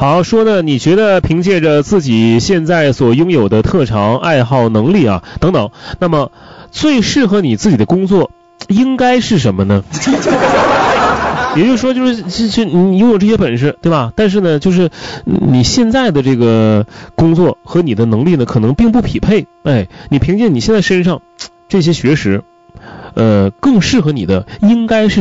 好，说呢，你觉得凭借着自己现在所拥有的特长、爱好、能力啊等等，那么最适合你自己的工作应该是什么呢？也就是说，就是你拥有这些本事，对吧？但是呢，就是你现在的这个工作和你的能力呢，可能并不匹配。哎，你凭借你现在身上这些学识，更适合你的应该是